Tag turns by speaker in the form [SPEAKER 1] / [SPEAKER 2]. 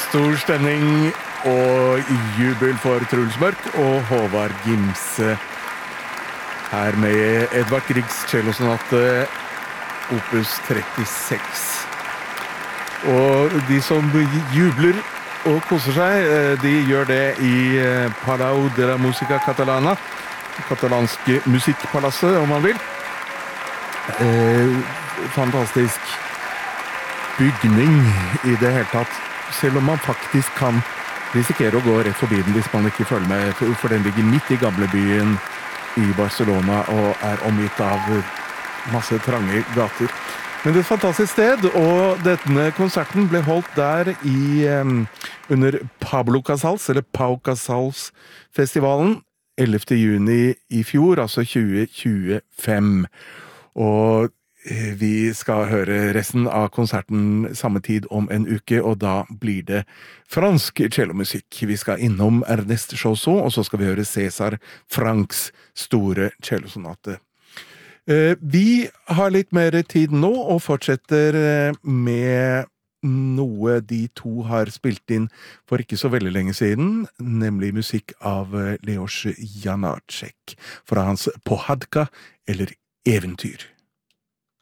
[SPEAKER 1] Stor stemning og jubel for Truls Mørk og Håvard Gimse. Her med Edvard Griegs cellosonate opus 36. Og de som jubler og koser seg, de gjør det i Palau de la Música Catalana, katalanske musikkpalasset, om man vil. Fantastisk bygning i det hele tatt, selv om man faktisk kan risikere å gå rett forbi den hvis man ikke følger med, for den ligger midt i gamlebyen i Barcelona og er omgitt av masse trange gater. Men det er et fantastisk sted, og denne konserten ble holdt der under Pablo Casals, eller Pau Casals festivalen, 11. juni i fjor, altså 2025. Og vi skal høre resten av konserten samme tid om en uke, og da blir det fransk cellomusikk. Vi skal innom Ernest Chaussot, og så skal vi høre César Franks store cellosonate. Vi har litt mer tid nå, og fortsetter med noe de to har spilt inn for ikke så veldig lenge siden, nemlig musikk av Leos Janáček, fra hans Pohádka, eller Eventyr.